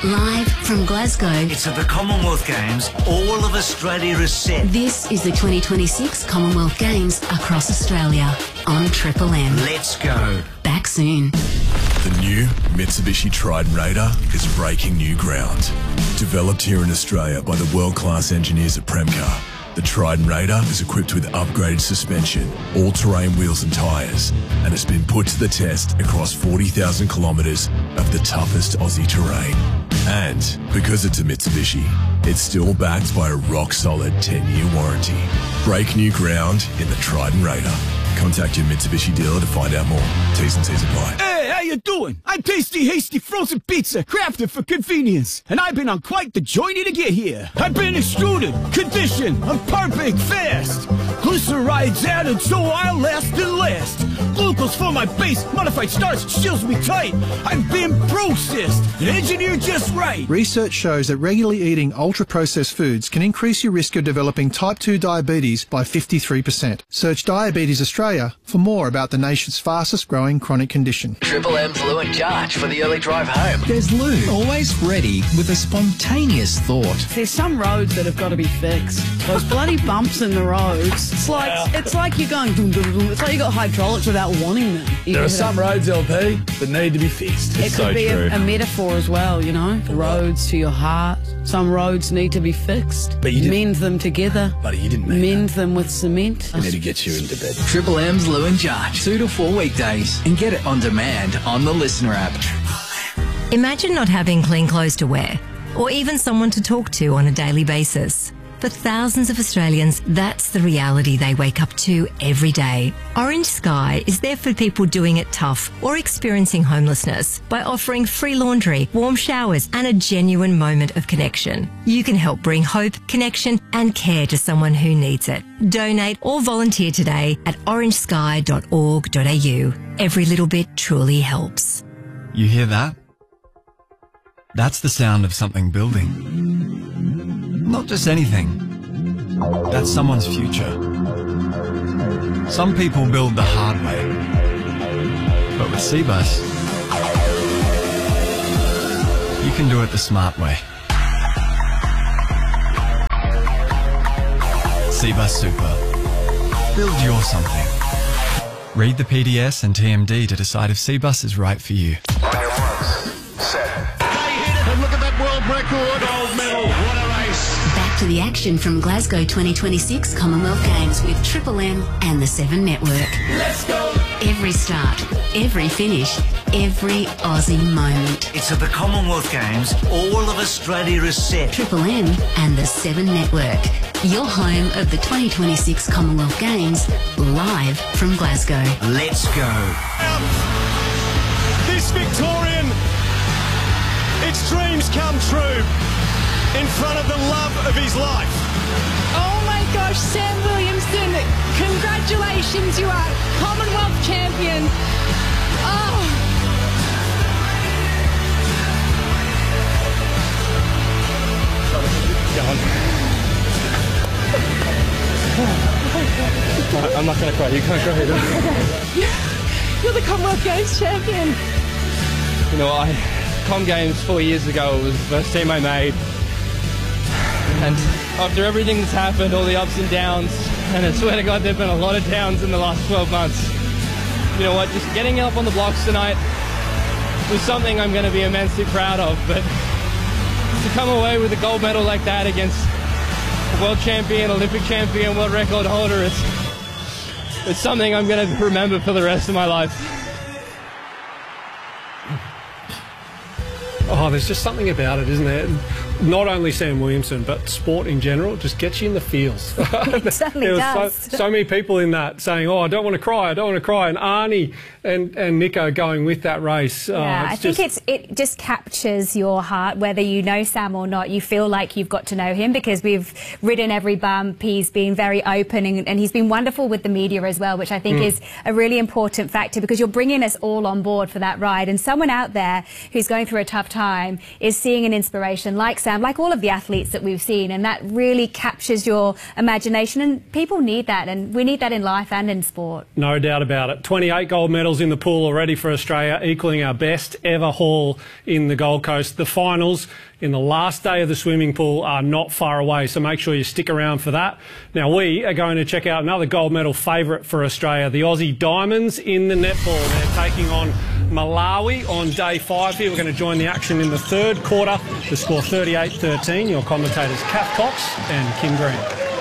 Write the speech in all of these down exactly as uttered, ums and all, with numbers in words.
Live from Glasgow. It's at the Commonwealth Games. All of Australia is set. This is the twenty twenty-six Commonwealth Games across Australia on Triple M. Let's go. Back soon. The new Mitsubishi Triton Raider is breaking new ground. Developed here in Australia by the world-class engineers at Premcar, the Triton Raider is equipped with upgraded suspension, all-terrain wheels and tyres, and has been put to the test across forty thousand kilometres of the toughest Aussie terrain. And because it's a Mitsubishi, it's still backed by a rock-solid ten-year warranty. Break new ground in the Triton Raider. Contact your Mitsubishi dealer to find out more. T's and C's apply. Hey, how you doing? I'm Tasty Hasty Frozen Pizza, crafted for convenience. And I've been on quite the journey to get here. I've been extruded, conditioned, I'm perfect fast. Glycerides added so I'll last and last. Glucose for my base, modified starch seals me tight. I've been processed and engineered just right. Research shows that regularly eating ultra-processed foods can increase your risk of developing type two diabetes by fifty-three percent. Search Diabetes Australia for more about the nation's fastest growing chronic condition. Triple M's Lou and Jarch for the early drive home. There's Lou, always ready with a spontaneous thought. There's some roads that have got to be fixed. Those bloody bumps in the roads. It's like yeah. it's like you're going dum, dum, dum. It's like you got hydraulics without wanting them. You there are some roads, L P, that need to be fixed. It it's could so be true. A, a metaphor as well, you know. The roads to your heart. Some roads need to be fixed. But you mend them together. Buddy, you didn't mean mend that. them with cement. I need to get you into bed. Triple M's Lou and Jarch, two to four weekdays, and get it on demand on the Listener app. Imagine not having clean clothes to wear, or even someone to talk to on a daily basis. For thousands of Australians, that's the reality they wake up to every day. Orange Sky is there for people doing it tough or experiencing homelessness by offering free laundry, warm showers, and a genuine moment of connection. You can help bring hope, connection, and care to someone who needs it. Donate or volunteer today at orange sky dot org dot a u. Every little bit truly helps. You hear that? That's the sound of something building. Not just anything. That's someone's future. Some people build the hard way. But with Cbus, you can do it the smart way. Cbus Super. Build your something. Read the P D S and T M D to decide if Cbus is right for you. On your marks, set. They hit it, and look at that world record. Gold medal. What a race. Back to the action from Glasgow twenty twenty-six Commonwealth Games with Triple M and the Seven Network. Let's go. Every start, every finish, every Aussie moment. It's at the Commonwealth Games. All of Australia is set. Triple M and the Seven Network. Your home of the twenty twenty-six Commonwealth Games, live from Glasgow. Let's go. This Victorian, its dreams come true in front of the love of his life. Oh my gosh, Sam Williamson, congratulations, you are Commonwealth champion. Oh. Go on. I'm not going to cry. You can't cry either. You're the Commonwealth Games champion. You know, I Com Games four years ago, it was the first team I made. And after everything that's happened, all the ups and downs, and I swear to God, there've been a lot of downs in the last twelve months. You know what, just getting up on the blocks tonight was something I'm going to be immensely proud of, but to come away with a gold medal like that against a world champion, Olympic champion, world record holder, it's, it's something I'm going to remember for the rest of my life. Oh, there's just something about it, isn't there? Not only Sam Williamson, but sport in general just gets you in the feels. It certainly there was does. So, so many people in that saying, oh, I don't want to cry, I don't want to cry. And Arnie and, and Nico going with that race. Yeah, uh, I it's think just... it's it just captures your heart, whether you know Sam or not. You feel like you've got to know him because we've ridden every bump. He's been very open and, and he's been wonderful with the media as well, which I think mm. is a really important factor because you're bringing us all on board for that ride. And someone out there who's going through a tough time is seeing an inspiration like Sam Sam, like all of the athletes that we've seen, and that really captures your imagination, and people need that, and we need that in life and in sport. No doubt about it. twenty-eight gold medals in the pool already for Australia, equalling our best ever haul in the Gold Coast. The finals in the last day of the swimming pool are not far away, so make sure you stick around for that. Now, we are going to check out another gold medal favourite for Australia, the Aussie Diamonds in the netball. They're taking on Malawi on day five here. We're going to join the action in the third quarter. The score thirty-eight thirteen. Your commentators Kath Cox and Kim Green.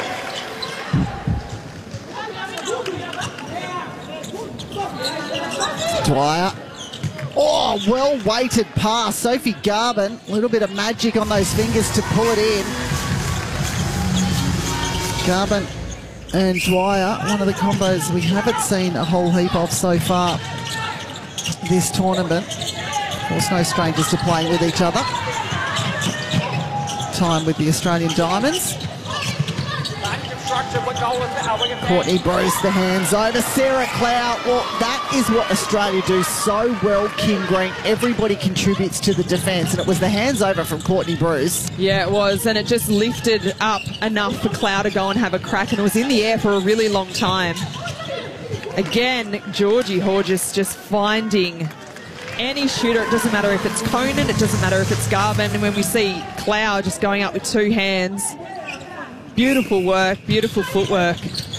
Dwyer. Oh, well-weighted pass. Sophie Garvin, a little bit of magic on those fingers to pull it in. Garvin and Dwyer, one of the combos we haven't seen a whole heap of so far this tournament. Of course, no strangers to playing with each other. Time with the Australian Diamonds. Courtney Bruce, the hands over. Sarah Clow. Well, that is what Australia do so well, Kim Green. Everybody contributes to the defence, and it was the hands over from Courtney Bruce. Yeah, it was, and it just lifted up enough for Clow to go and have a crack, and it was in the air for a really long time. Again, Georgie Horgis just finding any shooter. It doesn't matter if it's Conan, it doesn't matter if it's Garvin, and when we see Clow just going up with two hands, beautiful work, beautiful footwork.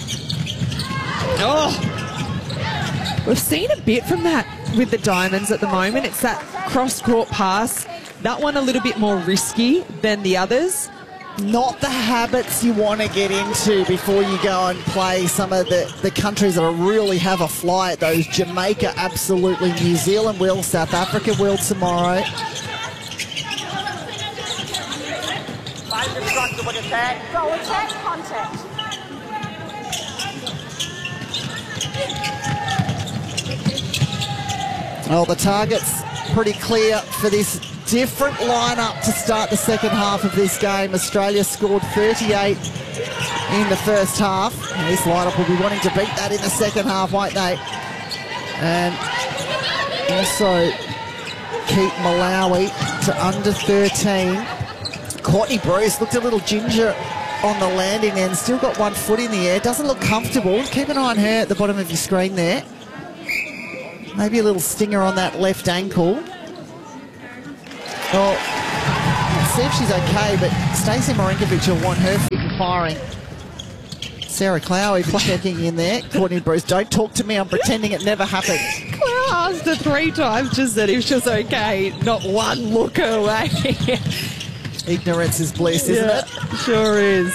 Oh, we've seen a bit from that with the Diamonds at the moment. It's that cross-court pass. That one a little bit more risky than the others. Not the habits you want to get into before you go and play some of the, the countries that really have a fly at those. Jamaica, absolutely. New Zealand will. South Africa will tomorrow. Attack. Go attack, contact. Well, the target's pretty clear for this different lineup to start the second half of this game. Australia scored thirty-eight in the first half. And this lineup will be wanting to beat that in the second half, won't they? And also keep Malawi to under thirteen. Courtney Bruce looked a little ginger on the landing end. Still got one foot in the air. Doesn't look comfortable. Keep an eye on her at the bottom of your screen there. Maybe a little stinger on that left ankle. Well, let's see if she's okay, but Stacey Marinkovic will want her fit and firing. Sarah Clow even checking in there. Courtney Bruce, don't talk to me. I'm pretending it never happened. Clow asked her three times just that if she was okay. Not one look away. Ignorance is bliss, isn't yeah, it? Sure is.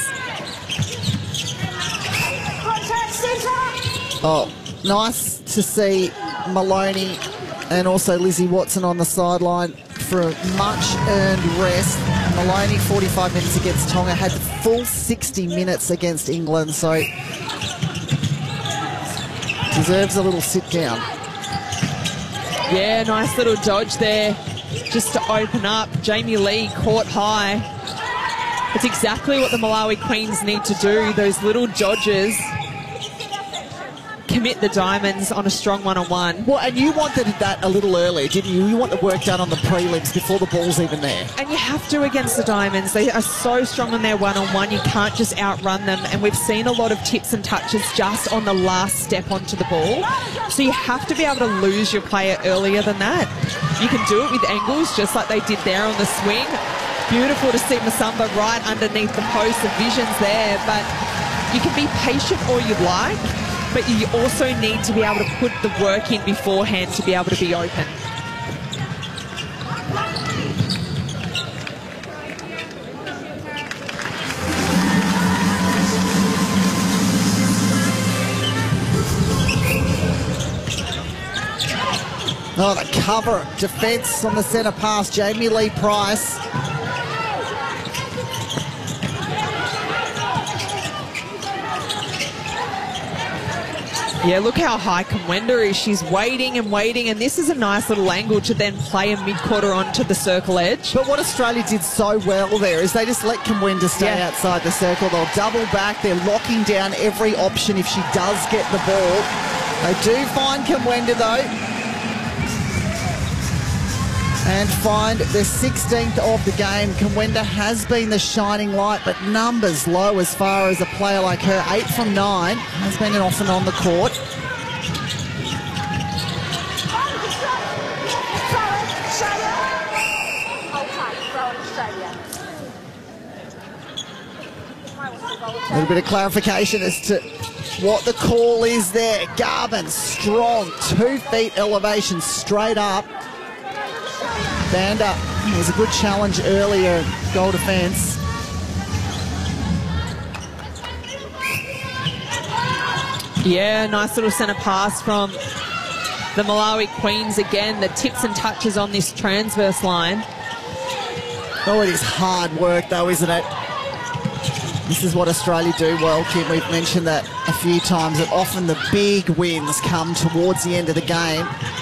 Oh, nice to see Maloney and also Lizzie Watson on the sideline for a much-earned rest. Maloney, forty-five minutes against Tonga, had the full sixty minutes against England, so deserves a little sit-down. Yeah, nice little dodge there. Just to open up. Jamie Lee caught high. It's exactly what the Malawi Queens need to do. Those little dodges commit the Diamonds on a strong one-on-one. Well, and you wanted that a little earlier, didn't you? You want the work done on the prelims before the ball's even there. And you have to against the Diamonds. They are so strong on their one-on-one. You can't just outrun them. And we've seen a lot of tips and touches just on the last step onto the ball. So you have to be able to lose your player earlier than that. You can do it with angles, just like they did there on the swing. Beautiful to see Masamba right underneath the post. The vision's there, but you can be patient all you'd like, but you also need to be able to put the work in beforehand to be able to be open. Oh, the cover defence on the centre pass, Jamie Lee Price. Yeah, look how high Kamwenda is. She's waiting and waiting, and this is a nice little angle to then play a mid-quarter onto the circle edge. But what Australia did so well there is they just let Kamwenda stay yeah. outside the circle. They'll double back. They're locking down every option if she does get the ball. They do find Kamwenda, though. and find the sixteenth of the game. Kamwenda has been the shining light, but numbers low as far as a player like her. Eight from nine, has been an off and on the court. A little bit of clarification as to what the call is there. Garvin, strong, two feet elevation straight up. Banda, it was a good challenge earlier, goal defence. Yeah, nice little centre pass from the Malawi Queens again. The tips and touches on this transverse line. Oh, it is hard work though, isn't it? This is what Australia do well, Kim. We've mentioned that a few times, that often the big wins come towards the end of the game.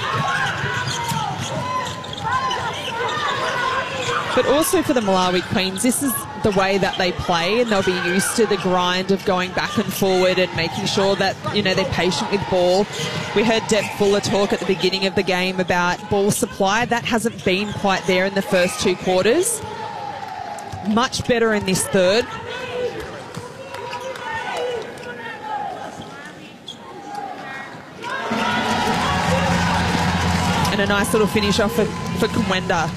But also for the Malawi Queens, this is the way that they play, and they'll be used to the grind of going back and forward and making sure that, you know, they're patient with ball. We heard Deb Fuller talk at the beginning of the game about ball supply. That hasn't been quite there in the first two quarters. Much better in this third. And a nice little finish off for, for Kamwenda.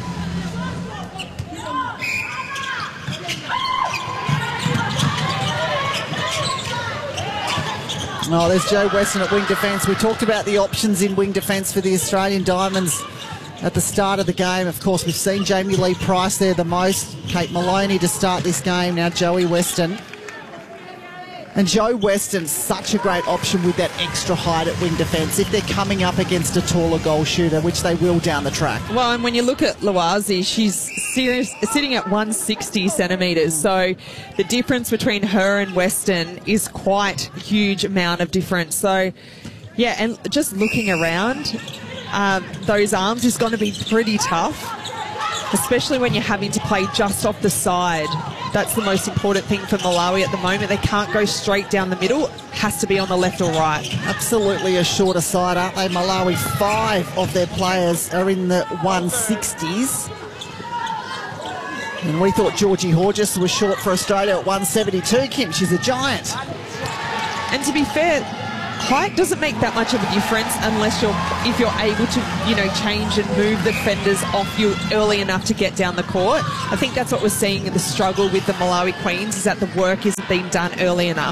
Oh, there's Joe Weston at wing defence. We talked about the options in wing defence for the Australian Diamonds at the start of the game. Of course, we've seen Jamie Lee Price there the most. Kate Maloney to start this game. Now Joey Weston. And Joe Weston's such a great option with that extra height at wing defence if they're coming up against a taller goal shooter, which they will down the track. Well, and when you look at Lawazi, she's sitting at one hundred sixty centimetres, so the difference between her and Weston is quite a huge amount of difference. So, yeah, and just looking around, um, those arms is going to be pretty tough, especially when you're having to play just off the side. That's the most important thing for Malawi at the moment. They can't go straight down the middle. It has to be on the left or right. Absolutely a shorter side, aren't they? Malawi, five of their players are in the one sixties. And we thought Georgie Horges was short for Australia at one seventy-two, Kim. She's a giant. And to be fair, height doesn't make that much of a difference unless you're, if you're able to, you know, change and move the defenders off you early enough to get down the court. I think that's what we're seeing in the struggle with the Malawi Queens, is that the work isn't being done early enough.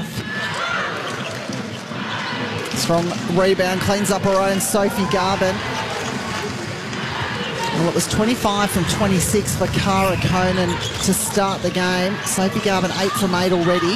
From rebound, cleans up her own Sophie Garvin. Well, it was twenty-five from twenty-six for Cara Conan to start the game. Sophie Garvin, eight from eight already.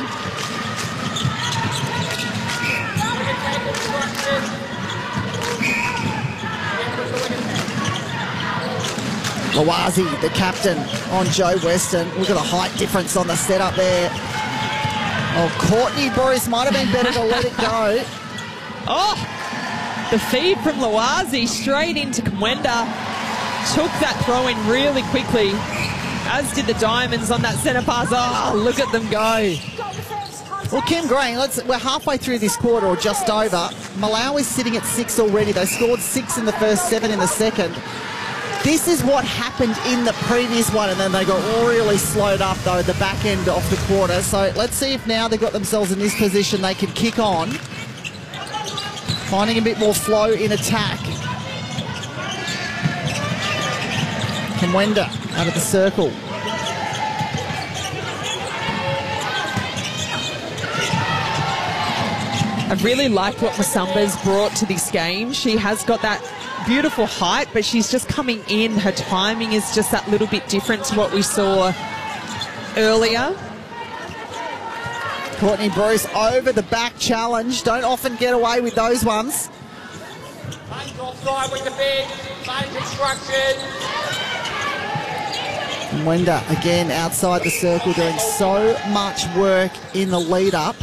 Lawazi, the captain, on Joe Weston. Look at the height difference on the setup there. Oh, Courtney Bruce might have been better to let it go. Oh, the feed from Lawazi straight into Kamwenda. Took that throw in really quickly, as did the Diamonds on that centre pass. Oh, look at them go. Well, Kim Green, let's, we're halfway through this quarter, or just over. Malawi's sitting at six already. They scored six in the first, seven in the second. This is what happened in the previous one, and then they got really slowed up, though, at the back end of the quarter. So let's see if now they've got themselves in this position they can kick on, finding a bit more flow in attack. Kamwenda out of the circle. I really liked what Masamba's brought to this game. She has got that beautiful height, but she's just coming in. Her timing is just that little bit different to what we saw earlier. Courtney Bruce over the back challenge. Don't often get away with those ones. Mwenda again outside the circle, doing so much work in the lead up.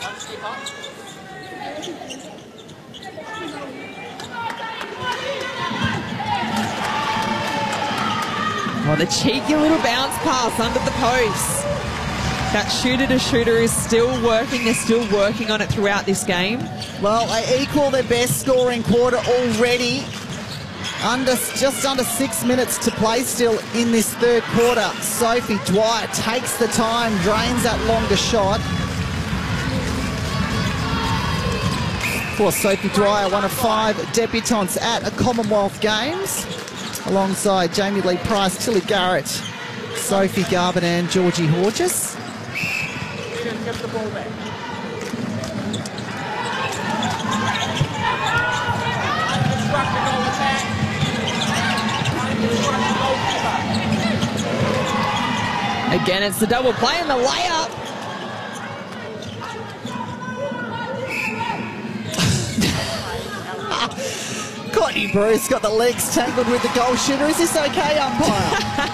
Oh, the cheeky little bounce pass under the post. That shooter to shooter is still working. They're still working on it throughout this game. Well, they equal their best scoring quarter already. Under, just under six minutes to play still in this third quarter. Sophie Dwyer takes the time, drains that longer shot. Of course, Sophie Dwyer, one of five debutantes at a Commonwealth Games, alongside Jamie Lee Price, Tilly Garrett, Sophie Garvin and Georgie Horges. Get the ball back. Again, it's the double play and the layup. Courtney Bruce got the legs tangled with the goal shooter. Is this okay, umpire?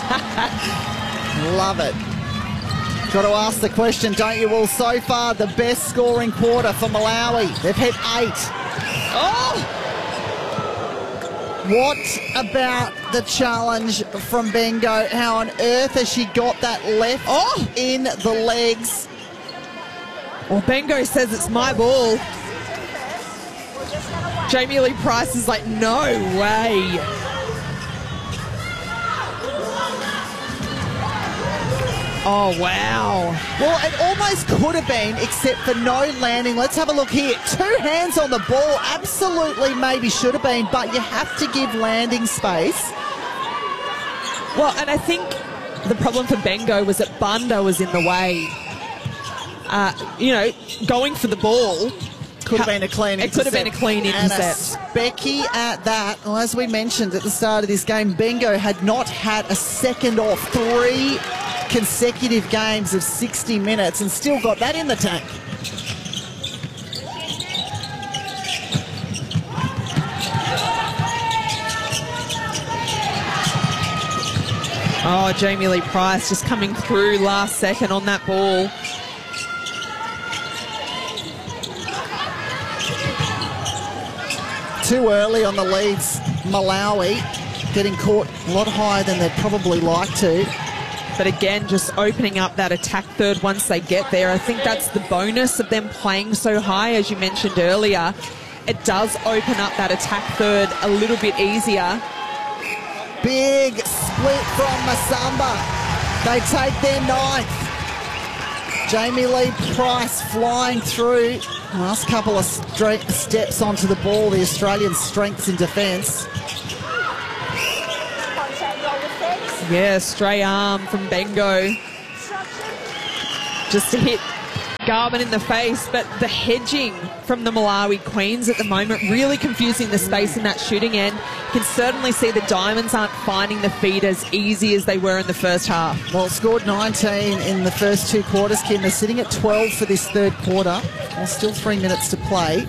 Love it. Got to ask the question, don't you? Well, so far, the best scoring quarter for Malawi. They've hit eight. Oh! What about the challenge from Bengo? How on earth has she got that left oh. in the legs? Well, Bengo says it's my ball. Jamie Lee Price is like, no way. Oh, wow. Well, it almost could have been, except for no landing. Let's have a look here. Two hands on the ball. Absolutely maybe should have been, but you have to give landing space. Well, and I think the problem for Bengo was that Bunda was in the way. Uh, you know, going for the ball. Could have been a clean intercept. It could have been a clean intercept. And a Becky at that. Well, as we mentioned at the start of this game, Bengo had not had a second off three consecutive games of sixty minutes and still got that in the tank. Oh, Jamie Lee Price just coming through last second on that ball. Too early on the leads, Malawi, getting caught a lot higher than they'd probably like to. But again, just opening up that attack third once they get there. I think that's the bonus of them playing so high, as you mentioned earlier. It does open up that attack third a little bit easier. Big split from Masamba. They take their ninth. Jamie Lee Price flying through. Last couple of steps onto the ball, the Australian strengths in defence. Yeah, stray arm from Bengo. Just to hit Garvin in the face, but the hedging from the Malawi Queens at the moment really confusing the space in that shooting end. You can certainly see the Diamonds aren't finding the feed as easy as they were in the first half. Well, scored nineteen in the first two quarters, Kim. They're sitting at twelve for this third quarter. Well, still three minutes to play.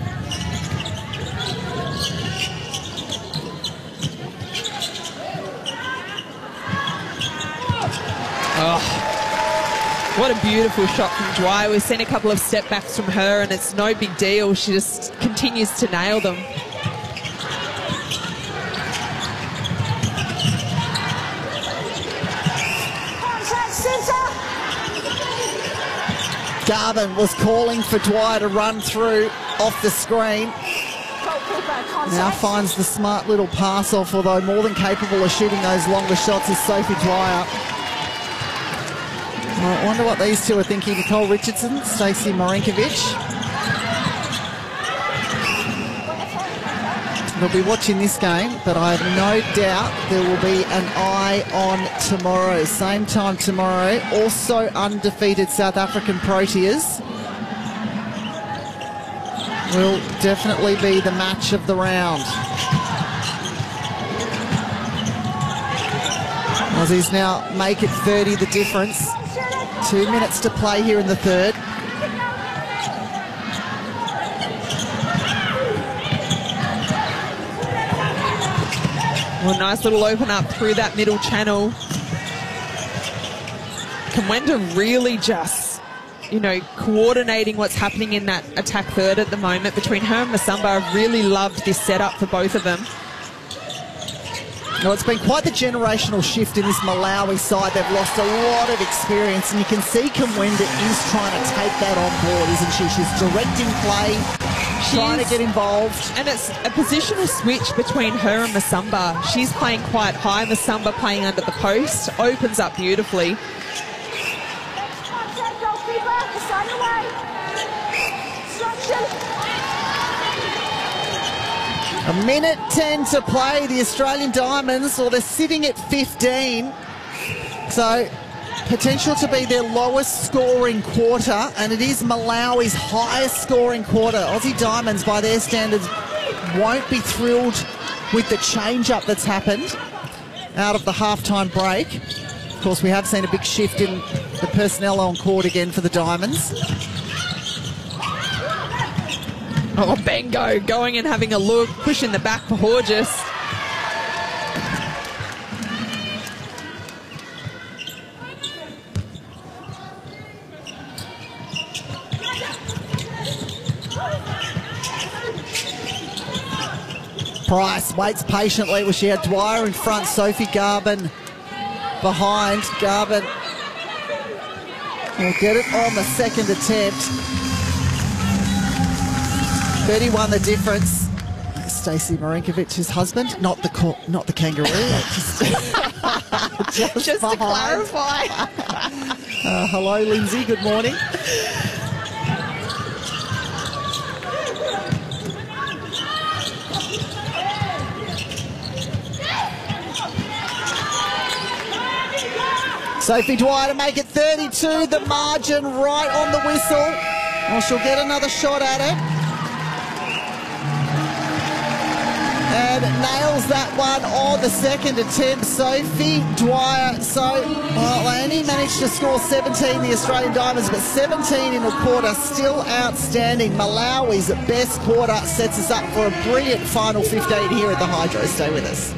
Oh, what a beautiful shot from Dwyer. We've seen a couple of step backs from her and it's no big deal. She just continues to nail them. Garvin was calling for Dwyer to run through off the screen. Now finds the smart little pass off, although more than capable of shooting those longer shots is Sophie Dwyer. I wonder what these two are thinking. Nicole Richardson, Stacey Marinkovic. They'll be watching this game, but I have no doubt there will be an eye on tomorrow. Same time tomorrow. Also undefeated South African Proteas will definitely be the match of the round. Aussies now make it thirty the difference. Two minutes to play here in the third. Well, nice little open up through that middle channel. Kamwenda really just, you know, coordinating what's happening in that attack third at the moment between her and Masamba. I've really loved this setup for both of them. Well, it's been quite the generational shift in this Malawi side. They've lost a lot of experience, and you can see Kamwenda is trying to take that on board, isn't she? She's directing play. She trying is, to get involved. And it's a positional switch between her and Masamba. She's playing quite high, Masamba playing under the post. Opens up beautifully. A minute ten to play. The Australian Diamonds, or they're sitting at fifteen. So potential to be their lowest scoring quarter, and it is Malawi's highest scoring quarter. Aussie Diamonds, by their standards, won't be thrilled with the change-up that's happened out of the halftime break. Of course, we have seen a big shift in the personnel on court again for the Diamonds. Oh, Bengo going and having a look, pushing the back for Horges. Price waits patiently. Well, she had Dwyer in front, Sophie Garvin behind. Garvin will get it on the second attempt. thirty-one the difference. Stacey Marinkovic's husband, not the co not the kangaroo. just just, just to clarify. uh, hello, Lindsay. Good morning. Sophie Dwyer to make it thirty-two. The margin right on the whistle. Well, she'll get another shot at it. And nails that one on the second attempt. Sophie Dwyer. So, well, they only managed to score seventeen, the Australian Diamonds, but seventeen in a quarter, still outstanding. Malawi's best quarter sets us up for a brilliant final fifteen here at the Hydro. Stay with us.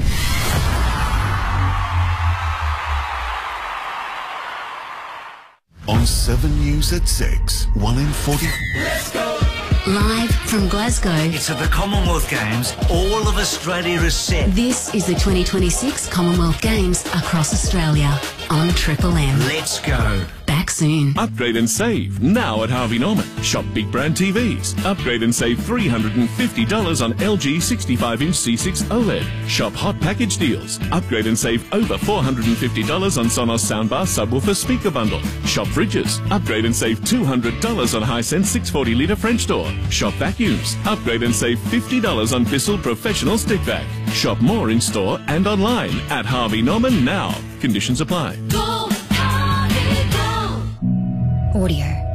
On seven News at six, one in forty. Let's go! Live from Glasgow. It's at the Commonwealth Games. All of Australia is set. This is the twenty twenty-six Commonwealth Games across Australia on Triple M. Let's go. Back soon. Upgrade and save now at Harvey Norman. Shop big brand T Vs. Upgrade and save three hundred fifty dollars on L G sixty-five inch C six OLED. Shop hot package deals. Upgrade and save over four hundred fifty dollars on Sonos soundbar subwoofer speaker bundle. Shop fridges. Upgrade and save two hundred dollars on Hisense six hundred forty litre French door. Shop vacuums. Upgrade and save fifty dollars on Bissell Professional Stick Vac. Shop more in store and online at Harvey Norman now. Conditions apply. Go, Harvey, go. Audio.